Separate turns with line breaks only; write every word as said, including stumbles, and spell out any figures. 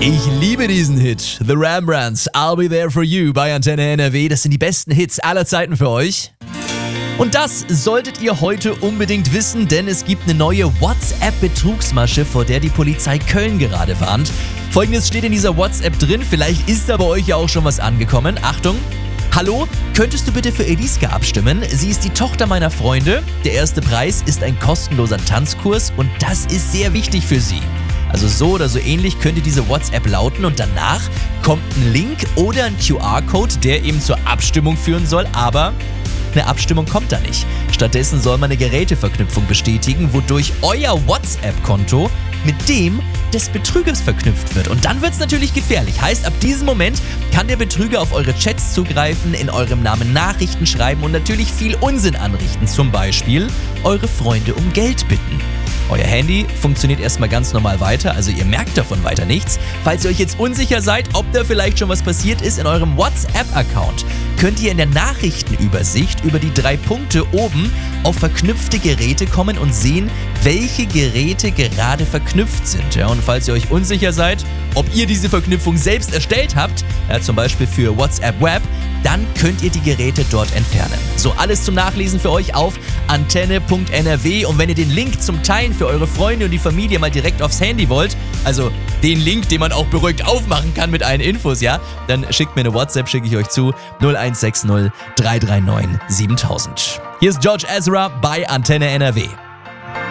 Ich liebe diesen Hit. The Rembrandts, I'll Be There For You bei Antenne N R W. Das sind die besten Hits aller Zeiten für euch. Und das solltet ihr heute unbedingt wissen, denn es gibt eine neue WhatsApp-Betrugsmasche, vor der die Polizei Köln gerade warnt. Folgendes steht in dieser WhatsApp drin, vielleicht ist da bei euch ja auch schon was angekommen. Achtung! Hallo, könntest du bitte für Eliska abstimmen? Sie ist die Tochter meiner Freunde. Der erste Preis ist ein kostenloser Tanzkurs und das ist sehr wichtig für sie. Also so oder so ähnlich könnte diese WhatsApp lauten und danach kommt ein Link oder ein Q R-Code, der eben zur Abstimmung führen soll, aber eine Abstimmung kommt da nicht. Stattdessen soll man eine Geräteverknüpfung bestätigen, wodurch euer WhatsApp-Konto mit dem des Betrügers verknüpft wird. Und dann wird es natürlich gefährlich. Heißt, ab diesem Moment kann der Betrüger auf eure Chats zugreifen, in eurem Namen Nachrichten schreiben und natürlich viel Unsinn anrichten. Zum Beispiel eure Freunde um Geld bitten. Euer Handy funktioniert erstmal ganz normal weiter, also ihr merkt davon weiter nichts. Falls ihr euch jetzt unsicher seid, ob da vielleicht schon was passiert ist in eurem WhatsApp-Account, könnt ihr in der Nachrichtenübersicht über die drei Punkte oben auf verknüpfte Geräte kommen und sehen, welche Geräte gerade verknüpft sind. Ja, und falls ihr euch unsicher seid, ob ihr diese Verknüpfung selbst erstellt habt, ja, zum Beispiel für WhatsApp Web, dann könnt ihr die Geräte dort entfernen. So, alles zum Nachlesen für euch auf antenne punkt n r w. Und wenn ihr den Link zum Teilen für eure Freunde und die Familie mal direkt aufs Handy wollt, also den Link, den man auch beruhigt aufmachen kann mit allen Infos, ja, dann schickt mir eine WhatsApp, schicke ich euch zu null eins sechs null drei drei neun siebentausend. Hier ist George Ezra bei Antenne N R W.